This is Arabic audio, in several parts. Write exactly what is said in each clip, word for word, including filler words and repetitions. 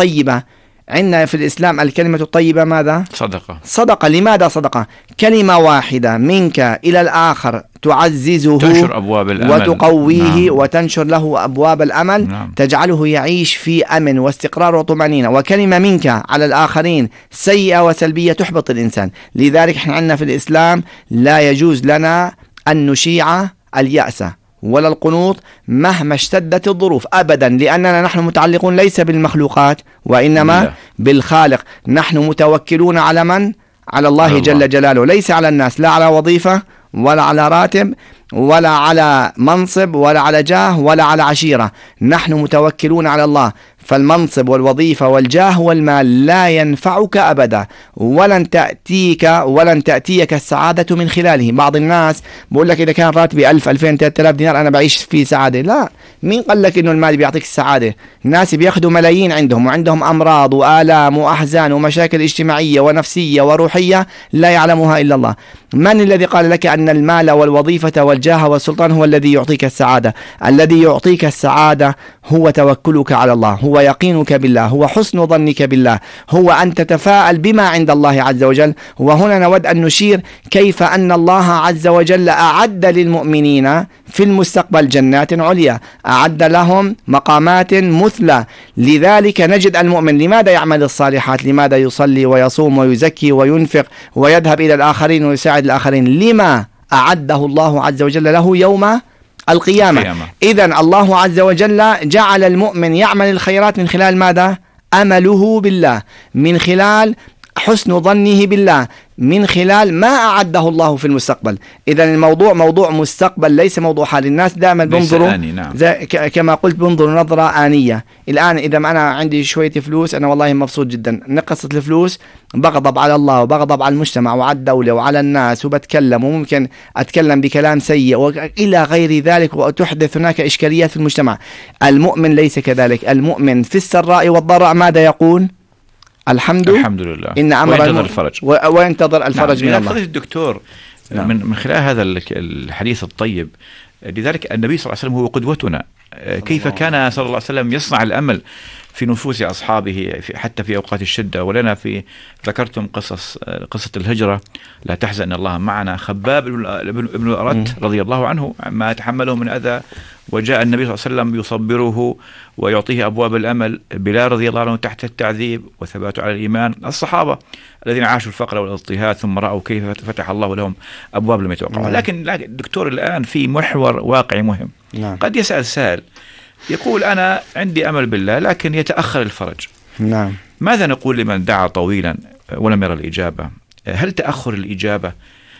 طيبة. عندنا في الإسلام الكلمة الطيبة ماذا؟ صدقة. صدقة. لماذا صدقة؟ كلمة واحدة منك إلى الآخر تعززه، تنشر أبواب الأمل وتقويه. نعم. وتنشر له أبواب الأمل. نعم. تجعله يعيش في أمن واستقرار وطمأنينة. وكلمة منك على الآخرين سيئة وسلبية تحبط الإنسان. لذلك احنا عندنا في الإسلام لا يجوز لنا أن نشيع اليأس ولا القنوط مهما اشتدت الظروف أبدا، لأننا نحن متعلقون ليس بالمخلوقات وإنما بالله. بالخالق. نحن متوكلون على من؟ على الله, الله جل جلاله، ليس على الناس، لا على وظيفة ولا على راتب ولا على منصب ولا على جاه ولا على عشيرة. نحن متوكلون على الله. فالمنصب والوظيفة والجاه والمال لا ينفعك أبدا، ولن تأتيك ولن تأتيك السعادة من خلاله. بعض الناس بقول لك إذا كان راتبي ألف ألفين ثلاثة آلاف دينار أنا بعيش فيه سعادة. لا، مين قال لك إنه المال بيعطيك السعادة؟ الناس بياخدوا ملايين عندهم وعندهم أمراض وآلام وأحزان ومشاكل اجتماعية ونفسية وروحية لا يعلمها إلا الله. من الذي قال لك أن المال والوظيفة والجاه والسلطان هو الذي يعطيك السعادة؟ الذي يعطيك السعادة هو توكلك على الله، هو يقينك بالله، هو حسن ظنك بالله، هو أن تتفاءل بما عند الله عز وجل. وهنا نود أن نشير كيف أن الله عز وجل أعد للمؤمنين في المستقبل جنات عليا، أعد لهم مقامات مثلى. لذلك نجد المؤمن لماذا يعمل الصالحات؟ لماذا يصلي ويصوم ويزكي وينفق ويذهب إلى الآخرين ويساعد الآخرين؟ لما أعده الله عز وجل له يوم القيامة. إذن الله عز وجل جعل المؤمن يعمل الخيرات من خلال ماذا؟ أمله بالله، من خلال حسن ظنه بالله، من خلال ما أعده الله في المستقبل. إذن الموضوع موضوع مستقبل ليس موضوع حال. الناس دائما بنظروا نعم. كما قلت بنظروا نظرة آنية. الآن إذا أنا عندي شوية فلوس أنا والله مبسوط جدا، نقصت الفلوس بغضب على الله وبغضب على المجتمع وعلى الدولة وعلى الناس وبتكلم، وممكن أتكلم بكلام سيء وإلى غير ذلك، وتحدث هناك إشكاليات في المجتمع. المؤمن ليس كذلك. المؤمن في السراء والضراء ماذا يقول؟ الحمد, الحمد لله. إن أمر وينتظر الفرج وينتظر الفرج نعم. من الله. الدكتور نعم. من من خلال هذا الحديث الطيب، لذلك النبي صلى الله عليه وسلم هو قدوتنا. كيف كان صلى الله عليه وسلم يصنع الأمل في نفوس أصحابه في حتى في أوقات الشدة. ولنا في ذكرتم قصص قصة الهجرة، لا تحزن الله معنا. خباب ابن الأرت رضي الله عنه ما تحمله من أذى، وجاء النبي صلى الله عليه وسلم يصبره ويعطيه أبواب الأمل. بلال رضي الله عنه تحت التعذيب وثباته على الإيمان. الصحابة الذين عاشوا الفقر والاضطهاد ثم رأوا كيف فتح الله لهم أبواب لم يتوقعوا. لكن الدكتور الآن في محور واقعي مهم. نعم. قد يسأل سائل يقول أنا عندي أمل بالله لكن يتأخر الفرج. نعم. ماذا نقول لمن دعا طويلا ولم يرى الإجابة؟ هل تأخر الإجابة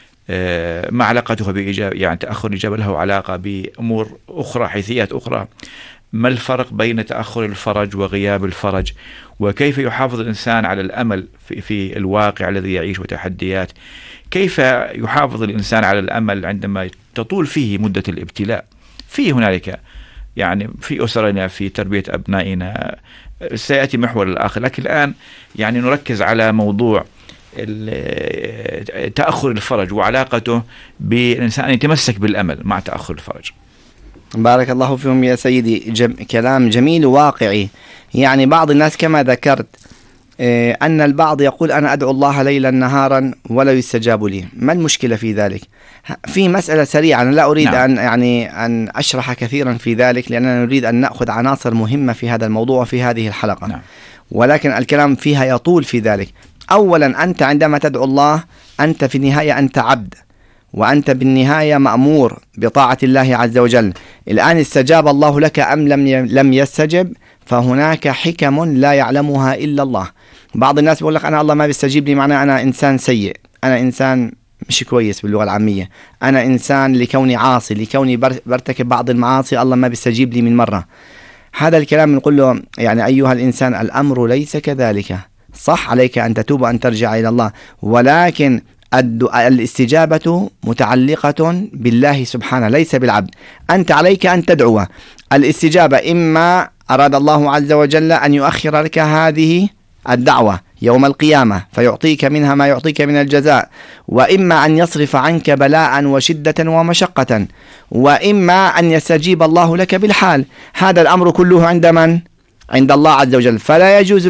ما علاقته بإجابة، يعني تأخر الإجابة له علاقة بأمور أخرى، حيثيات أخرى؟ ما الفرق بين تأخر الفرج وغياب الفرج؟ وكيف يحافظ الإنسان على الأمل في, في الواقع الذي يعيش وتحديات؟ كيف يحافظ الإنسان على الأمل عندما تطول فيه مدة الابتلاء؟ في هنالك يعني في أسرنا، في تربية أبنائنا، سيأتي محور الآخر، لكن الآن يعني نركز على موضوع تأخر الفرج وعلاقته بالإنسان أن يتمسك بالأمل مع تأخر الفرج. بارك الله فيهم يا سيدي. جم... كلام جميل وواقعي. يعني بعض الناس كما ذكرت إيه أن البعض يقول أنا أدعو الله ليلا نهارا ولا يستجاب لي. ما المشكلة في ذلك؟ في مسألة سريعة، أنا لا أريد نعم. أن يعني أن أشرح كثيرا في ذلك، لأننا نريد أن نأخذ عناصر مهمة في هذا الموضوع في هذه الحلقة نعم. ولكن الكلام فيها يطول في ذلك. أولا أنت عندما تدعو الله أنت في النهاية أنت عبد، وأنت بالنهاية مأمور بطاعة الله عز وجل. الآن استجاب الله لك أم لم لم يستجب، فهناك حكم لا يعلمها إلا الله. بعض الناس بيقول لك أنا الله ما بيستجيب لي معناه أنا إنسان سيء، أنا إنسان مش كويس باللغة العامية، أنا إنسان لكوني عاصي، لكوني برتكب بعض المعاصي الله ما بيستجيب لي من مرة. هذا الكلام نقول له يعني أيها الإنسان الأمر ليس كذلك. صح عليك أن تتوب وأن ترجع إلى الله، ولكن الاستجابة متعلقة بالله سبحانه ليس بالعبد. أنت عليك أن تدعو. الاستجابة إما أراد الله عز وجل أن يؤخر لك هذه الدعوة يوم القيامة فيعطيك منها ما يعطيك من الجزاء، وإما أن يصرف عنك بلاء وشدة ومشقة، وإما أن يستجيب الله لك بالحال. هذا الأمر كله عند من؟ عند الله عز وجل. فلا يجوز